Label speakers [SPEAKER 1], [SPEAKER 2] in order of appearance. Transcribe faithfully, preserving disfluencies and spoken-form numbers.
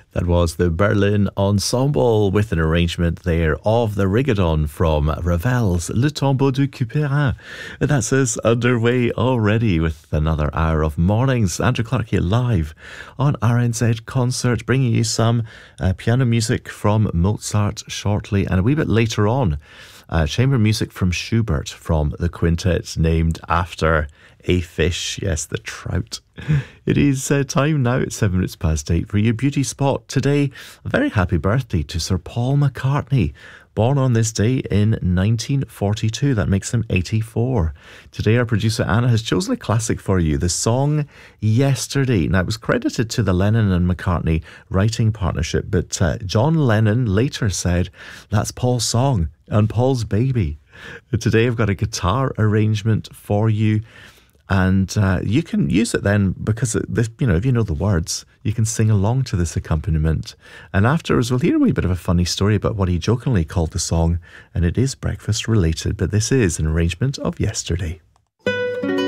[SPEAKER 1] That was the Berlin Ensemble with an arrangement there of the Rigodon from Ravel's Le Tombeau du Couperin. That's us underway already with another hour of mornings. Andrew Clark here live on R N Z Concert, bringing you some uh, piano music from Mozart shortly, and a wee bit later on, uh, chamber music from Schubert from the quintet named after a fish, yes, the trout. It is uh, time now at seven minutes past eight for your beauty spot. Today, a very happy birthday to Sir Paul McCartney, born on this day in nineteen forty-two. That makes him eighty-four. Today, our producer Anna has chosen a classic for you, the song Yesterday. Now, it was credited to the Lennon and McCartney writing partnership, but uh, John Lennon later said, that's Paul's song and Paul's baby. Today, I've got a guitar arrangement for you. And uh, you can use it then because, this, you know, if you know the words, you can sing along to this accompaniment. And afterwards, we'll hear a wee bit of a funny story about what he jokingly called the song, and it is breakfast related, but this is an arrangement of Yesterday.